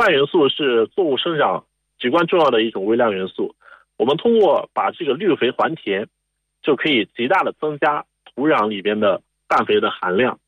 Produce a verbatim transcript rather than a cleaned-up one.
氮元素是作物生长至关重要的一种微量元素，我们通过把这个绿肥还田，就可以极大的增加土壤里边的氮肥的含量。